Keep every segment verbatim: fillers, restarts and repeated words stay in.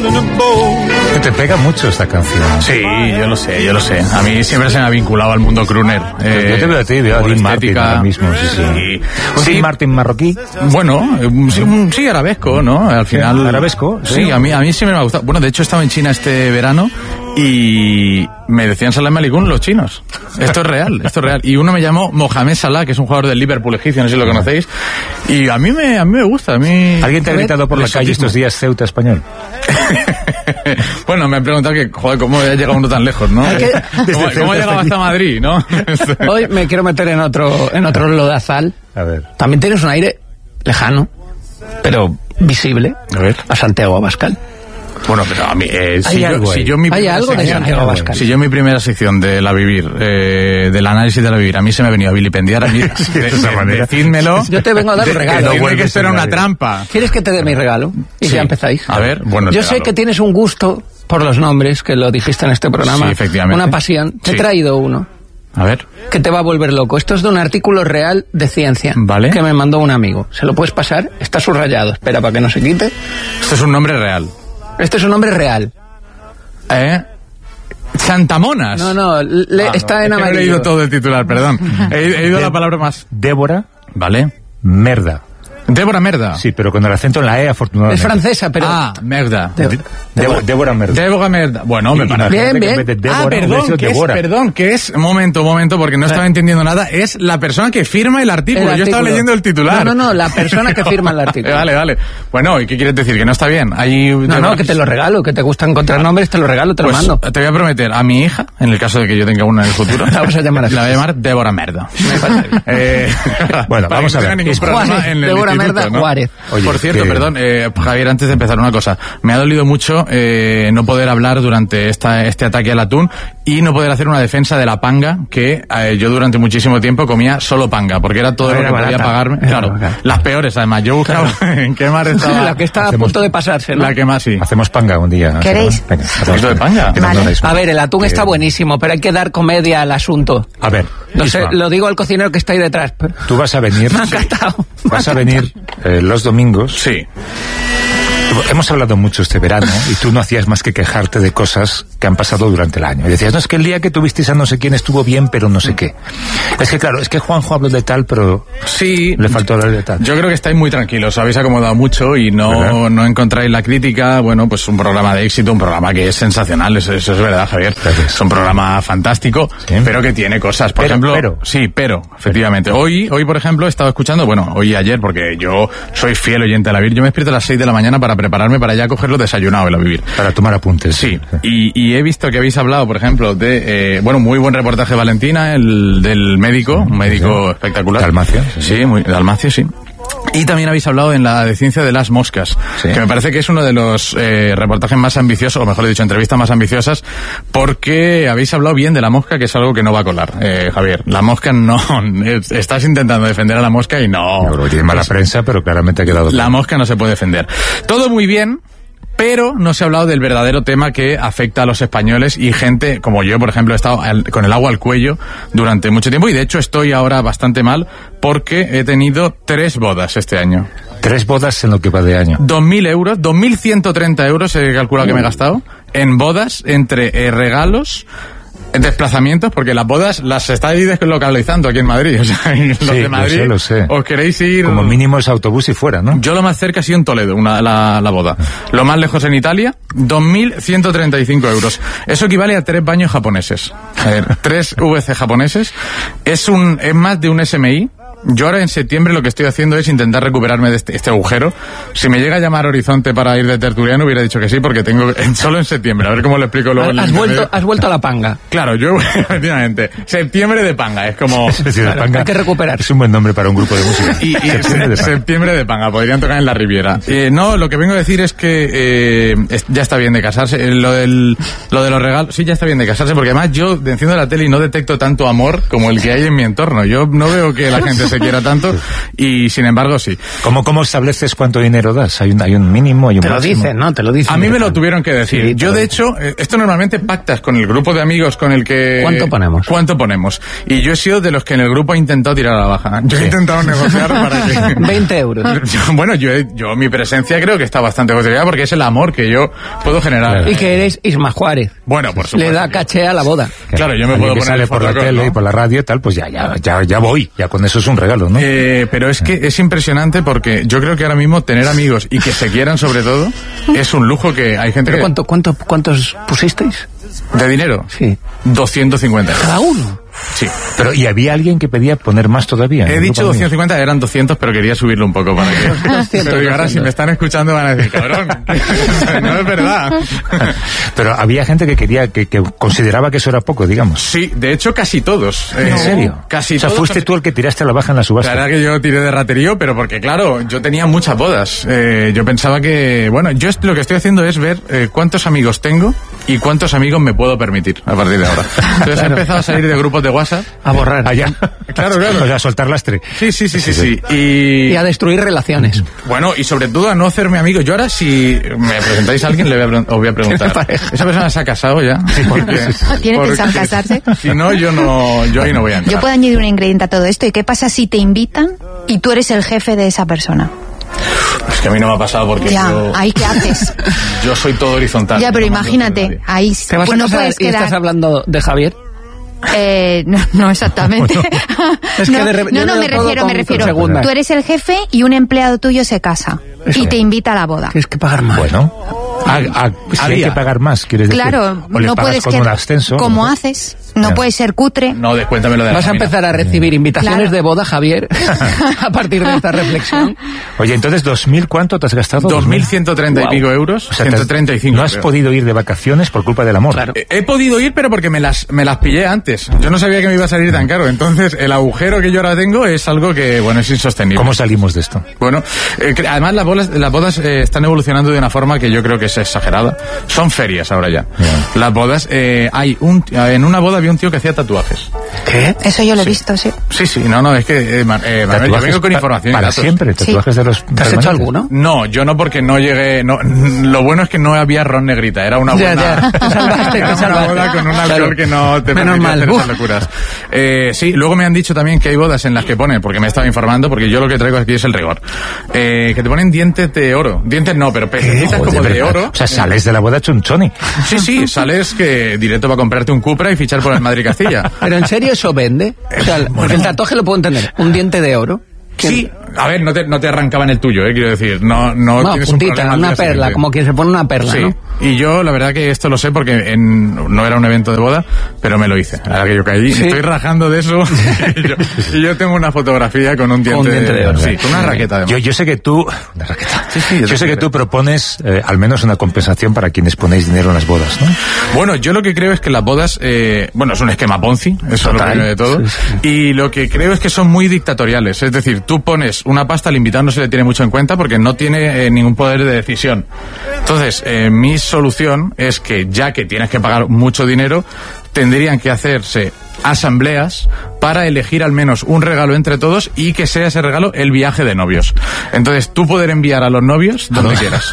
Te pega mucho esta canción. Sí, yo lo sé, yo lo sé. A mí siempre se me ha vinculado al mundo crooner. Eh, yo te veo a ti, veo a Dean Martin ahora mismo. Sí, sí. sí. ¿Un sí. Dean Martin marroquí? Bueno, sí, sí, arabesco, ¿no? Al final... ¿Arabesco? Sí, sí, a mí, a mí siempre me ha gustado. Bueno, de hecho he estado en China este verano y me decían Salam Aleikum los chinos. Esto es real, esto es real. Y uno me llamó Mohamed Salah, que es un jugador del Liverpool egipcio, no sé si lo conocéis. Y a mí me, a mí me gusta. A mí... ¿Alguien te ha gritado por la calle estos días Ceuta español? Bueno, me han preguntado que, joder, ¿cómo ha llegado uno tan lejos, no? Que... ¿Cómo, ¿Cómo ha llegado hasta Madrid, no? Hoy me quiero meter en otro, en otro lodazal. A ver. También tienes un aire lejano, pero visible, a ver, a Santiago Abascal. Bueno, pero a mí, eh, si, yo, si yo mi hay algo de Santiago Abascal. Si yo en mi primera sección de La Vivir, eh, del análisis de La Vivir, a mí se me ha venido a vilipendiar, a mí, sí, de, esa manera. Decídmelo. Yo te vengo a dar un regalo. Decirme que esto era una trampa. ¿Quieres que te dé mi regalo? Y sí. Ya empezáis. A ver, bueno. Yo sé que tienes un gusto por los nombres, que lo dijiste en este programa. Sí, efectivamente. Una pasión. Te he sí. traído uno. A ver. Que te va a volver loco. Esto es de un artículo real de ciencia. Vale. Que me mandó un amigo. ¿Se lo puedes pasar? Está subrayado. Espera para que no se quite. Esto es un nombre real. Este es un nombre real. ¿Eh? Santamonas. No, no, le, ah, está no. en amarillo. He leído todo el titular, perdón. He, he ido a la palabra más. Débora. Vale. Merda. Débora Merda. Sí, pero con el acento en la E, afortunadamente. Es francesa, pero... Ah, Merda. De, de, Débora, Débora Merda. Débora Merda. Bueno, me parece. Bien, bien. De Débora, ah, perdón, que es, perdón, que es... Momento, momento, porque no estaba entendiendo nada. Es la persona que firma el artículo. El artículo. Yo estaba leyendo el titular. No, no, no, la persona que firma el artículo. Vale, vale. Bueno, ¿y qué quieres decir? ¿Que no está bien? Hay... No, no, que te lo regalo, que te gusta encontrar nombres, te lo regalo, te pues, lo mando. Te voy a prometer a mi hija, en el caso de que yo tenga una en el futuro. La vamos a llamar así. La voy a llamar Débora Merda. Me parece bien. Eh, bueno, vamos a ver. Es Juárez, en el Débora Merda, ¿no? Juárez. Oye, por cierto, que... perdón, eh, Javier, antes de empezar una cosa. Me ha dolido mucho eh, no poder hablar durante esta, este ataque al atún y no poder hacer una defensa de la panga, que eh, yo durante muchísimo tiempo comía solo panga, porque era todo lo que podía pagarme. Claro, las peores además. Yo buscaba claro. en qué mar estaba. La que está Hacemos... a punto de pasarse, ¿no? La que más, sí. Hacemos panga un día. ¿Queréis? Venga, hacemos de panga. Vale. A ver, el atún que... está buenísimo, pero hay que dar comedia al asunto. A ver. No sé, lo digo al cocinero que está ahí detrás. Pero... Tú vas a venir. Me ha encantado. Vas a venir eh, los domingos. Sí. Hemos hablado mucho este verano y tú no hacías más que quejarte de cosas que han pasado durante el año. Y decías, no, es que el día que tuvisteis a no sé quién estuvo bien, pero no sé qué. Es que claro, es que Juanjo habló de tal, pero sí, le faltó hablar de tal. Yo creo que estáis muy tranquilos, os habéis acomodado mucho y no, no encontráis la crítica. Bueno, pues un programa de éxito, un programa que es sensacional, eso, eso es verdad, Javier. Gracias. Es un programa fantástico, sí. pero que tiene cosas. Por pero, ejemplo, pero. sí, pero, efectivamente. Pero. Hoy, hoy, por ejemplo, he estado escuchando, bueno, hoy y ayer, porque yo soy fiel oyente de La Vivir, yo me despierto a las seis de la mañana para prepararme para ya cogerlo desayunado en La Vivir. Para tomar apuntes. Sí, y, y he visto que habéis hablado, por ejemplo, de, eh, bueno, muy buen reportaje de Valentina, el del médico, un médico sí. espectacular. Dalmacio. Sí, sí muy, Dalmacio, sí. Y también habéis hablado en la de ciencia de las moscas, sí. que me parece que es uno de los eh, reportajes más ambiciosos, o mejor dicho, entrevistas más ambiciosas, porque habéis hablado bien de la mosca, que es algo que no va a colar, eh, Javier. La mosca no, estás intentando defender a la mosca y no. Yo creo que tiene mala es, prensa, pero claramente ha quedado... La mosca no se puede defender. Todo muy bien, pero no se ha hablado del verdadero tema que afecta a los españoles y gente como yo, por ejemplo, he estado al, con el agua al cuello durante mucho tiempo y de hecho estoy ahora bastante mal porque he tenido tres bodas este año. Tres bodas en lo que va de año. Dos mil euros, dos mil ciento treinta euros he calculado que me he gastado en bodas entre eh, regalos, desplazamientos, porque las bodas las estáis deslocalizando aquí en Madrid, o sea, los sí, de Madrid, lo sé, lo sé. os queréis ir... Como mínimo es autobús y fuera, ¿no? Yo lo más cerca ha sido en Toledo, una, la, la boda. Lo más lejos en Italia, dos mil ciento treinta y cinco euros. Eso equivale a tres baños japoneses. A ver, tres V C japoneses. Es un, es más de un S M I. Yo ahora en septiembre lo que estoy haciendo es intentar recuperarme de este, este agujero. Si me llega a llamar Horizonte para ir de tertuliano hubiera dicho que sí, porque tengo solo en septiembre. A ver cómo lo explico luego. Has, vuelto, has vuelto a la panga. Claro, yo efectivamente. Septiembre de panga, es como... Es decir, claro, panga hay que recuperar. Es un buen nombre para un grupo de música. Y, y septiembre, de septiembre de panga, podrían tocar en la Riviera. Eh, no, lo que vengo a decir es que eh, es, ya está bien de casarse. Eh, lo, del, lo de los regalos, sí, ya está bien de casarse, porque además yo enciendo la tele y no detecto tanto amor como el que hay en mi entorno. Yo no veo que la gente se se quiera tanto, y sin embargo sí. ¿Cómo, cómo estableces cuánto dinero das? ¿Hay un, hay un mínimo? Hay un Te lo máximo? dicen, ¿no? Te lo dicen. A mí me lo tuvieron que decir. Sí, Yo, de hecho, eh, esto normalmente pactas con el grupo de amigos con el que... ¿Cuánto ponemos? ¿Cuánto ponemos? Y yo he sido de los que en el grupo he intentado tirar a la baja. Yo he intentado negociar para que... veinte euros. Yo, bueno, yo, he- yo mi presencia creo que está bastante justificada porque es el amor que yo puedo generar. Y que eres Isma Juárez. Bueno, por supuesto. Le da caché a la boda. Claro, yo me Alguien puedo que poner sale el por la fotocall, tele ¿no? y por la radio y tal, pues ya, ya, ya, ya voy. Ya con eso es un regalo, ¿no? Eh, pero es que es impresionante porque yo creo que ahora mismo tener amigos y que se quieran sobre todo es un lujo que hay gente ¿Pero que... cuánto, cuánto, cuántos pusisteis? ¿De dinero? Sí. doscientos cincuenta. ¿Cada uno? Sí. Pero, ¿y había alguien que pedía poner más todavía? en He el dicho grupo de doscientos cincuenta, eran doscientos, pero quería subirlo un poco para que... doscientos, Pero digo, ahora doscientos. si me están escuchando van a decir, cabrón, no es verdad. amigos? Pero había gente que quería, que, que consideraba que eso era poco, digamos. Sí, de hecho casi todos. Eh, ¿En serio? Casi O sea, todos. fuiste tú el que tiraste a la baja en la subasta. La verdad que yo tiré de raterío, pero porque claro, yo tenía muchas bodas. Eh, yo pensaba que, bueno, yo est- lo que estoy haciendo es ver eh, cuántos amigos tengo y cuántos amigos me puedo permitir a partir de ahora. Entonces he empezado a salir de grupos de WhatsApp. A borrar. Allá. Claro, claro. O sea, a soltar lastre. Sí, sí, sí, sí, sí. Y, Y a destruir relaciones. bueno, y sobre todo a no hacerme amigo. Yo ahora, si me presentáis a alguien, le voy a, pre- os voy a preguntar. pareja. ¿Esa persona se ha casado ya? Porque- ¿Tiene porque pensado casarse? Si no, yo no, yo ahí no voy a entrar. Yo puedo añadir un ingrediente a todo esto. ¿Y qué pasa si te invitan y tú eres el jefe de esa persona? Es que a mí no me ha pasado porque Ya, yo, ¿ahí qué haces? yo soy todo horizontal. Ya, pero No mando imagínate, nadie. ahí ¿Te vas pues a no casar puedes y estás quedar... hablando de Javier? Eh, no, no exactamente. Es que no, de re- no, yo no, veo me todo refiero, con me refiero. segundas. Tú eres el jefe y un empleado tuyo se casa Eso. y te invita a la boda. Tienes que pagar más. Bueno, a- a- si hay Había. que pagar más, ¿quieres decir? Claro, O le no pagas puedes con que un ascenso. como ¿no? haces, no Ya. puedes ser cutre. No, descuéntamelo de la Vas a nómina. empezar a recibir invitaciones Claro. de boda, Javier, a partir de esta reflexión. Oye, entonces, ¿dos mil cuánto te has gastado? dos mil ciento treinta Wow. y pico euros, O sea, te has- ciento treinta y cinco. No has creo. podido ir de vacaciones por culpa del amor. Claro. Eh, He podido ir, pero porque me las, me las pillé antes. Yo no sabía que me iba a salir tan caro. Entonces, el agujero que yo ahora tengo es algo que, bueno, es insostenible. ¿Cómo salimos de esto? Bueno, eh, cre- además las bodas, las bodas eh, están evolucionando de una forma que yo creo que es exagerada. Son ferias ahora ya. Ya. Las bodas, eh, hay un, en una boda había un tío que hacía tatuajes. ¿Qué? Eso yo lo he visto, sí. Sí, sí, no, no, es que, eh, Ma- eh, Manuel, yo Tatuajes vengo con pa- información. y Para datos. siempre, tatuajes de los... ¿Te has hecho permanentes. alguno? No, yo no, porque no llegué. No, lo bueno es que no había ron negrita, era una Ya, buena. ya, te salvaste, era te una salvaste. boda con un alcohol Claro. que no te Menos permitía mal. hacer esas Uf. locuras. Eh, sí, luego me han dicho también que hay bodas en las que ponen, porque me estaba informando, porque yo lo que traigo aquí es el rigor, eh, que te ponen dientes de oro. Dientes no, pero pececitas Joder, como de ¿verdad? oro. O sea, sales de la boda chunchoni. Sí, sí, sales que directo va a comprarte un Cupra y fichar por el Madrid Castilla. ¿Pero en serio eso vende? O sea, porque el tatuaje lo puedo entender. Un diente de oro. ¿Quién? Sí, a ver, no te, no te arrancaban el tuyo, eh, quiero decir, no, no, No, tienes un puntita, problema al una día perla, siguiente. como quien se pone una perla, Sí, ¿no? y yo la verdad que esto lo sé porque en, no era un evento de boda, pero me lo hice. La verdad que yo caí, Sí. estoy rajando de eso y, yo, y yo tengo una fotografía con un diente, un diente de oro. Sí, con una raqueta además. Yo, yo sé que tú... Una raqueta. Sí, sí, yo sé que tú propones eh, al menos una compensación para quienes ponéis dinero en las bodas, ¿no? Bueno, yo lo que creo es que las bodas, eh, bueno, es un esquema Ponzi, eso es lo Total. primero de todo, Sí, sí. y lo que creo es que son muy dictatoriales, es decir, tú pones una pasta, al invitado no se le tiene mucho en cuenta porque no tiene eh, ningún poder de decisión. Entonces, eh, mi solución es que ya que tienes que pagar mucho dinero, tendrían que hacerse asambleas para elegir al menos un regalo entre todos y que sea ese regalo el viaje de novios. Entonces, tú poder enviar a los novios donde quieras.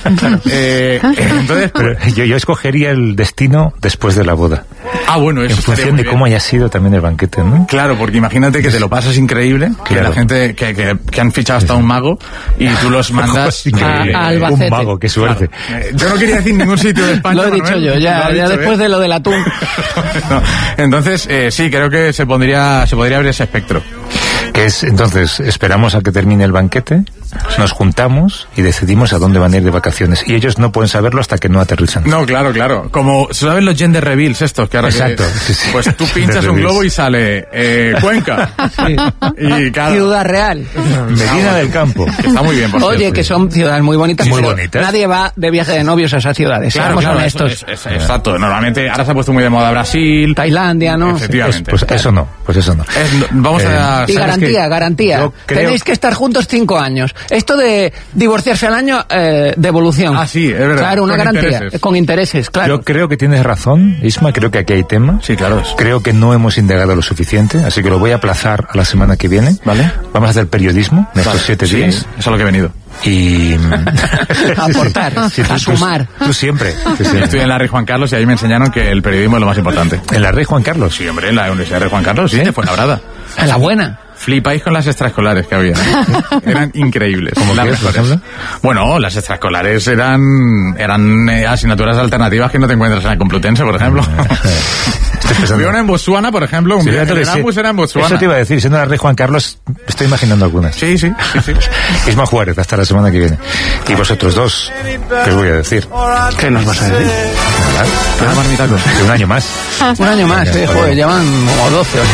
Eh, eh, entonces, Pero yo, yo escogería el destino después de la boda. ah, bueno, eso En estaría función muy de bien. cómo haya sido también el banquete, ¿no? Claro, porque imagínate que te lo pasas increíble, que Claro. la gente que, que, que han fichado hasta un mago y tú los mandas Increíble. a- a eh, Albacete. Un mago, qué suerte. eh, yo no quería decir ningún sitio de España. Lo he dicho Manuel. yo, Lo ya, has ya dicho, después ¿eh? de lo del atún. No. Entonces, eh, sí, creo que se pondría, se podría abrir ese espectro. Que es, entonces, esperamos a que termine el banquete, nos juntamos y decidimos a dónde van a ir de vacaciones. Y ellos no pueden saberlo hasta que no aterrizan. No, claro, claro. Como, ¿sabes los gender reveals estos? Que ahora que- Exacto, sí, sí. Pues tú pinchas Gender un reveals. globo y sale eh, Cuenca. Sí. Y claro, Ciudad Real. Medina del Campo. que está muy bien, por Oye, cierto. que son ciudades muy bonitas. Muy pero bonitas. Nadie va de viaje de novios a esas ciudades. Claro, Seamos claro, honestos. eso es- es- exacto. Normalmente ahora se ha puesto muy de moda Brasil. Tailandia, ¿no? Efectivamente. Pues eso no, pues eso no. Es- vamos Eh, a... Y ¿sabes garantía, qué? garantía. Yo creo- Tenéis que estar juntos cinco años. Esto de divorciarse al año, eh, devolución. Ah, sí, es verdad. Claro, una Con garantía. intereses. Con intereses, claro. Yo creo que tienes razón, Isma, creo que aquí hay tema. Sí, claro. Creo que no hemos indagado lo suficiente, así que lo voy a aplazar a la semana que viene. Vale. Vamos a hacer periodismo en estos Vale. siete Sí, días. eso es a lo que he venido. Y... Aportar, Sí, tú- a tú- sumar. Tú siempre. tú siempre. Estudié en la Rey Juan Carlos y ahí me enseñaron que el periodismo es lo más importante. ¿En la Rey Juan Carlos? Sí, hombre, en la Universidad Rey Juan Carlos, sí, fue labrada. A la buena. Flipáis con las extraescolares que había. ¿eh? Eran increíbles. ¿Cómo Las qué, por mejores. ejemplo? Bueno, las extraescolares eran eran eh, asignaturas alternativas que no te encuentras en la Complutense, por ejemplo. Estoy pensando- Había una en Botswana, por ejemplo. Un Sí, viaje fíjate de que sí. Erasmus era en Botswana. Eso te iba a decir, siendo la Rey Juan Carlos, estoy imaginando algunas. Sí, sí, sí, sí. Isma Juárez, hasta la semana que viene. Y vosotros dos, ¿qué os voy a decir? ¿Qué nos vas a decir? ¿Verdad? Nada más mitacos. De un año más. Un año más, eh, joder, llevan como doce o así.